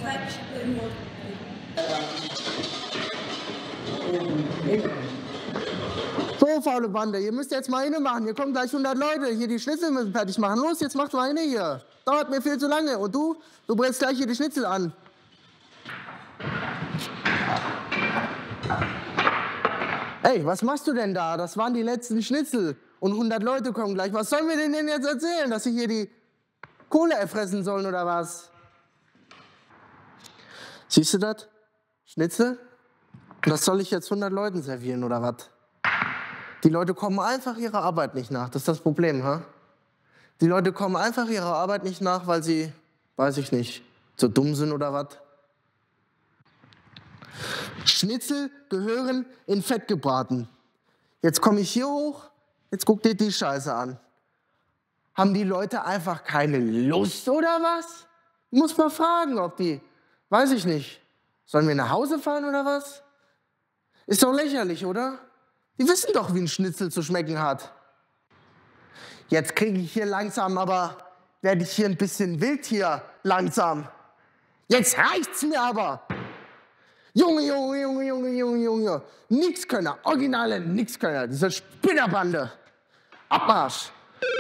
Zeit, ich habe irgendwo. So, faule Bande, ihr müsst jetzt mal eine machen. Hier kommen gleich 100 Leute. Hier die Schnitzel müssen fertig machen. Los, jetzt macht mal eine hier. Dauert mir viel zu lange. Und du brätst gleich hier die Schnitzel an. Ey, was machst du denn da? Das waren die letzten Schnitzel. Und 100 Leute kommen gleich. Was sollen wir denen denn jetzt erzählen? Dass sie hier die Kohle erfressen sollen oder was? Siehst du das? Schnitzel? Und das soll ich jetzt 100 Leuten servieren oder was? Die Leute kommen einfach ihrer Arbeit nicht nach. Das ist das Problem, ha? Die Leute kommen einfach ihrer Arbeit nicht nach, weil sie, weiß ich nicht, so dumm sind oder was? Schnitzel gehören in Fett gebraten. Jetzt komme ich hier hoch, jetzt guck dir die Scheiße an. Haben die Leute einfach keine Lust oder was? Muss mal fragen, ob die, weiß ich nicht, sollen wir nach Hause fahren oder was? Ist doch lächerlich, oder? Die wissen doch, wie ein Schnitzel zu schmecken hat. Jetzt kriege ich hier langsam, aber werde ich hier ein bisschen wild hier, langsam. Jetzt reicht's mir aber. Junge. Nixkönner, originale Nixkönner, diese Spinnerbande. Abmarsch.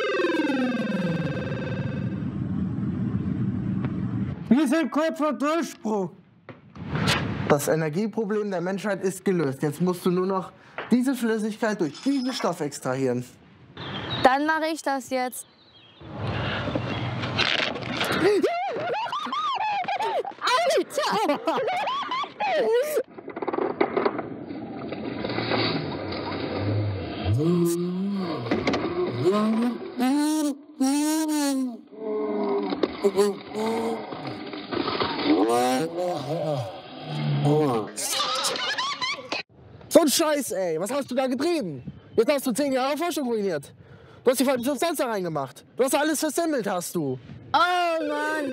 Wir sind kurz vor Durchbruch. Das Energieproblem der Menschheit ist gelöst. Jetzt musst du nur noch diese Flüssigkeit durch diesen Stoff extrahieren. Dann mache ich das jetzt. Alter! So ein Scheiß, ey. Was hast du da getrieben? Jetzt hast du 10 Jahre Forschung ruiniert. Du hast die falsche Substanz da reingemacht. Du hast alles versemmelt, hast du. Oh Mann!